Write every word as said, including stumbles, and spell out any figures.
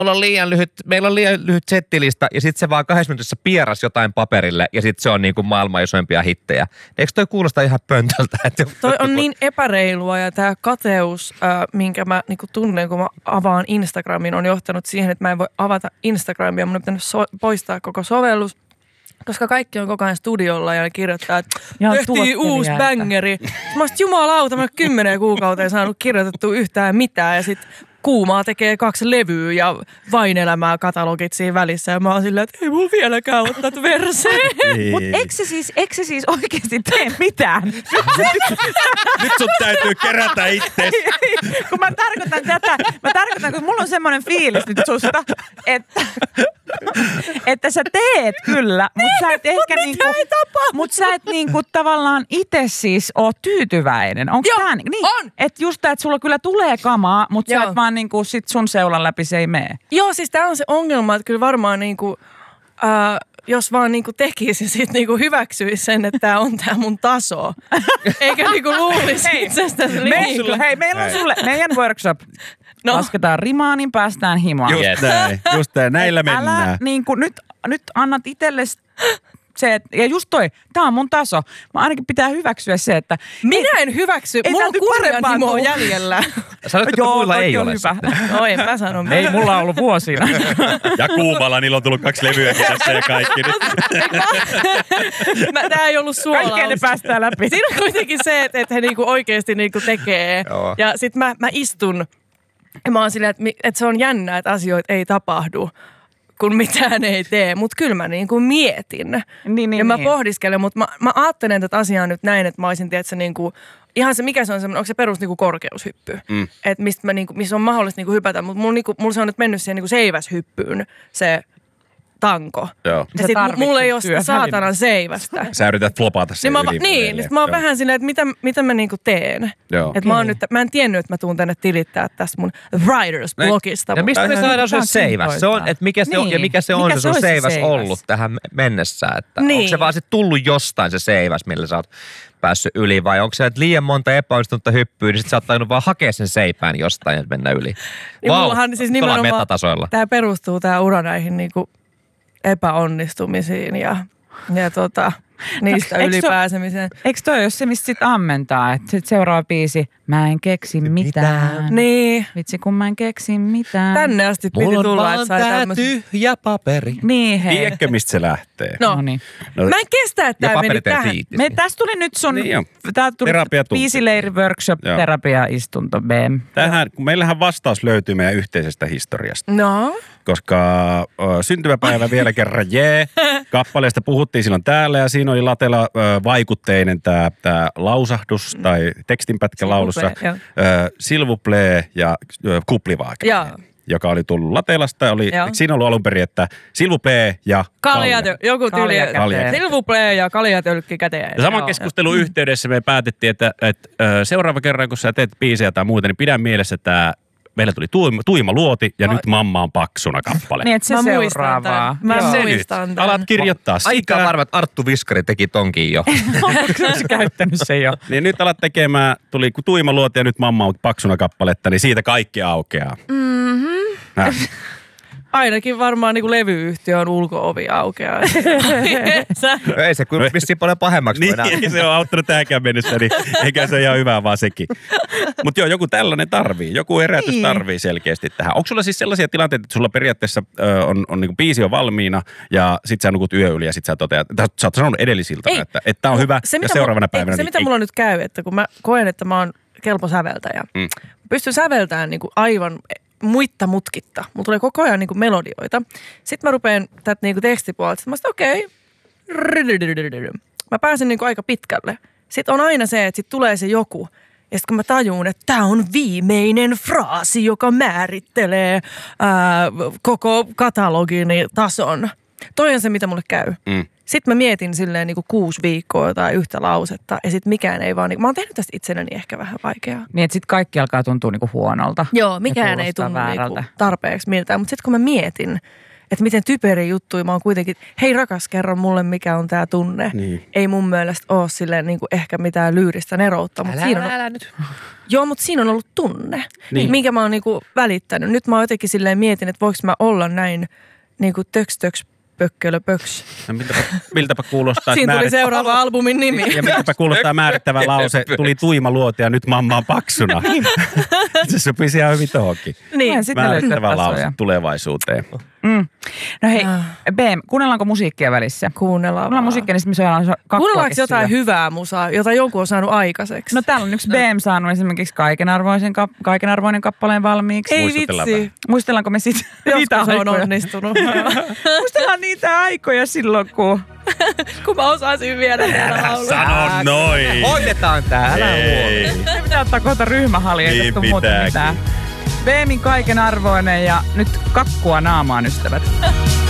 on liian lyhyt, meillä on liian lyhyt settilista ja sitten se vaan kahdessa minuutissa pieras jotain paperille ja sitten se on niin kuin maailman isoimpia hittejä. Eikö toi kuulosta ihan pöntöltä? Että toi on niin epäreilua ja tämä kateus, äh, minkä mä niin kuin tunnen, kun mä avaan Instagramin, on johtanut siihen, että mä en voi avata Instagramia. Mun on pitänyt so- poistaa koko sovellus. Koska kaikki on koko ajan studiolla ja ne kirjoittaa, että tehtiin uusi bangeri. Mä oon jumalauta, mä oon kymmenen kuukautta saanut kirjoitettua yhtään mitään ja sit Kuumaa tekee kaksi levyä ja Vain elämää katalogit siinä välissä. Ja mä oon silleen, että ei mulla vieläkään ole tätä verseen. Mutta eikö se siis, eikö se siis oikeasti tee mitään? Nyt sun täytyy kerätä itses. Kun mä tarkoitan tätä, mä tarkoitan, kun mulla on semmoinen fiilis nyt susta, että, että sä teet kyllä, mutta sä et ehkä mut niinku, ei mut sä et niinku tavallaan itse siis oo tyytyväinen. Onko tää niin? On! Että just tää, että sulla kyllä tulee kamaa, mutta sä et vaan niinku sit sun seulan läpi se ei mene. Joo, siis tää on se ongelma, että kyllä varmaan niinku, äh, jos vaan niinku tekisi sit niinku hyväksyisi sen, että tää on tää mun taso. Eikä niinku luulisi itsestänsä liikaa. Hei, meillä on sulle meidän workshop. No. Lasketaan rimaa, niin päästään himaan. Just näin, just näin. Näillä mennään. Älä niinku, nyt, nyt annat itsellesi se, että, ja just toi, tää on mun taso. Mä ainakin pitää hyväksyä se, että... Minä en hyväksy, mulla on kunnianhimoa jäljellä. Sanoitko, että muilla ei ole hyvä. No en mä sano. Ei mulla ollut vuosina. Ja Kuumalla niillä on tullut kaksi levyäkin tässä ja kaikki nyt. Mä, tää ei ollut suolaus. Kaikkeen ne päästään läpi. Siinä on kuitenkin se, että, että he niinku oikeasti niinku tekee. Joo. Ja sit mä, mä istun ja mä oon silleen, että, että se on jännä, että asioita ei tapahdu, kun mitään ei tee. Mutta kyllä mä niinku mietin. Niin, niin, ja mä niin. pohdiskelen, mutta mä, mä ajattelen tätä asiaa nyt näin, että mä olisin, tiedätkö, niinku, ihan se, mikä se on semmoinen, onko se perus niinku korkeushyppy? Mm. Että mistä mä niinku, missä on mahdollista niinku hypätä, mutta mulla, niinku, mulla se on nyt mennyt siihen niinku seiväshyppyyn, se tanko. Joo. Ja sit mulla ei ole sitä saatanan seivästä. Sä yrität flopata sen niin, mä, yli. niin, niin mä oon vähän silleen, että mitä, mitä mä niinku teen. Joo. Että mä oon nyt, mä en tiennyt, että mä tuun tänne tilittää tästä mun Writers-blogista. Ja mistä me saadaan sun seiväs? Se on, että mikä se on, niin. ja mikä se on Mikä se se sun olisi seiväs, seiväs ollut tähän mennessä? Että niin. Onko se vaan sit tullut jostain se seiväs, millä sä oot päässyt yli, vai onko se, että liian monta epäonnistunutta hyppyä, niin sit sä oot tainnut vaan hakea sen seipään jostain ja mennä yli. Niin Vau, mullahan siis tuolla nimenomaan metatasoilla. tää perustuu tää ura näihin niinku epäonnistumisiin ja, ja tota, niistä No, ylipääsemiseen. Eikö toi ole se, mistä sit ammentaa? Että sit seuraava biisi, mä en keksi mitään. Niin. Vitsi, kun mä en keksi mitään. Tänne asti piti Mulla on tulla, vaan että sai tää tämmösen. tyhjä paperi. Niin hei. Tiedätkö, mistä se lähtee? No, No niin. No, mä en kestä, että Ja tää meni paperit ei tähän. fiitis. Me, tästä tuli nyt sun, Niin jo. tää tuli Terapiatunti. biisileiri workshop, Joo. terapiaistunto, B M. Tähän, kun meillähän vastaus löytyy meidän yhteisestä historiasta. No. Koska ö, syntymäpäivä vielä kerran jee. Kappaleesta puhuttiin silloin täällä ja siinä oli latella ö, vaikutteinen tämä tää lausahdus tai tekstinpätkä laulussa. S'il vous plaît, Ö, S'il vous plaît ja ö, kuplivaake. Joo. Joka oli tullut Latelasta. Oli, Joo. eikö siinä ollut alun perin, että S'il vous plaît ja Kaljatö, joku tyyli. Kalja käteen. S'il vous plaît ja kaljatölkki käteen. Ja saman Joo. keskustelun yhteydessä me päätettiin, että, että ö, seuraava kerran, kun sä teet biisejä tai muuta, niin pidä mielessä, että meillä tuli tuima, tuima luoti ja No. nyt mamma on paksuna kappale. Niin, että se Mä muistan seuraavaa. tämän. Mä Joo. Se nyt. muistan tämän. Alat kirjoittaa Aika sitä. varma, että Arttu Viskari teki tonkin jo. Onko se käyttänyt se jo? Niin nyt alat tekemään, tuli tuima luoti ja nyt mamma on paksuna kappaletta, niin siitä kaikki aukeaa. Mm-hmm. Ainakin varmaan niin kuin levyyhtiön ulko-ovi aukeaa. Sä- Ei se kyllä vissiin paljon pahemmaksi voi Niin, nähdä. ei se on auttanut tähänkään mennessä, niin eikä se ihan hyvää vaan sekin. Mutta joo, joku tällainen tarvii, joku herätys Niin. tarvii selkeästi tähän. Onko sulla siis sellaisia tilanteita, että sulla periaatteessa ö, on, on niinku biisi on valmiina ja sit sä nukut yö yli ja sit sä toteat, tai sä oot sanonut edellisiltä, Ei. että että tää on hyvä Se, ja mitä seuraavana mulla, päivänä. ei, se, niin mitä ei. mulla nyt käy, että kun mä koen, että mä oon kelpo säveltäjä. Mm. Pystyn säveltämään niin kuin aivan muitta mutkitta. Mulla tulee koko ajan niin kuin melodioita. Sitten mä rupean tätä niin kuin tekstipuolelta. Sitten mä okei. Okay. Mä pääsen niin kuin aika pitkälle. Sitten on aina se, että sit tulee se joku. Ja sitten kun mä tajuun, että tämä on viimeinen fraasi, joka määrittelee ää, koko katalogini tason. Toi on se, mitä mulle käy. Mm. Sitten mä mietin silleen niin kuin kuusi viikkoa tai yhtä lausetta. Ja sitten mikään ei vaan, niin, mä oon tehnyt tästä itselleni ehkä vähän vaikeaa. Niin, että sitten kaikki alkaa tuntua niinku huonolta. Joo, mikään Ja ei tunnu kuulostaa niinku väärältä. tarpeeksi miltään. Mutta sitten kun mä mietin, että miten typeri juttuja mä oon kuitenkin, hei rakas, kerro mulle mikä on tää tunne. Niin. Ei mun mielestä ole silleen niin kuin ehkä mitään lyyristä neroutta, mutta Älä, siinä on, älä, älä nyt. joo, mutta siinä on ollut tunne, Niin. minkä mä oon niin kuin välittänyt. Nyt mä jotenkin silleen mietin, että voiko mä olla näin niin kuin töks töks pökkölö pöks. No, miltäpä, miltäpä kuulostaa, Siinä tuli määrit- seuraava albumin nimi. Ja miltäpä kuulostaa määrittävä lause, tuli tuima luoti ja nyt mamma on paksuna. Se sopisi ihan hyvin tohonkin. Niin. Mä sitten löytää Määrittävä lause tasoja. tulevaisuuteen. Mm. No hei, Ah. B, kuunnellaanko musiikkia välissä? Kuunnellaan Kuunnellaan vaan. musiikkia, niin sitten me saadaan kakkua Kuunnellaanko jotain kessiä. hyvää musaa, jota jonkun on saanut aikaiseksi? No täällä on yksi B M saanut esimerkiksi kaikenarvoisen, kap- kaikenarvoinen kappaleen valmiiksi. ei muistutellaan vitsi. vähän. Muistellaanko me sitten niitä Joskus on aikoja? onnistunut. Muistellaan niitä aikoja silloin, kun... Kun mä osasin viedä näitä lauluja. Sano noin! Hoidetaan tää, älä huoli. Me pitää ottaa kohta ryhmähali, ei Niin tästä ole muuta pitääkin. mitään. B M:in kaikenarvoinen ja nyt kakkua naamaan, ystävät.